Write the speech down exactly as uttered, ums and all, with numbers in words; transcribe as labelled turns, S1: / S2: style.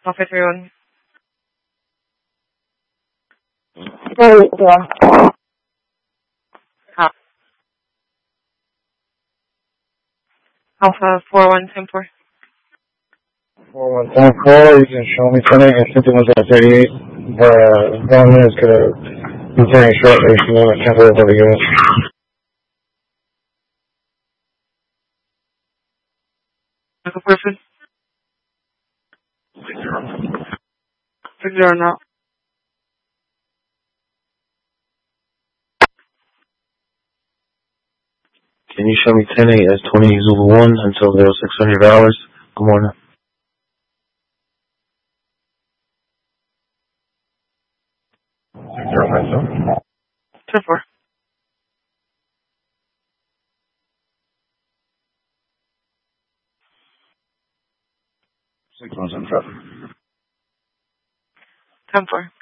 S1: Alpha three one.
S2: Sorry, yeah.
S1: Ah. Alpha four one ten four.
S2: four one ten four, you can show me something. I think it was at thirty-eight. The government is going to be very shortly. If you want to temper over the unit.
S1: Medical person. Six zero now.
S3: Can you show me ten eight as twenty Zulu one until there six hundred dollars? Good morning.
S2: zero five seven.
S1: ten four.
S2: six one seven seven.
S1: ten four.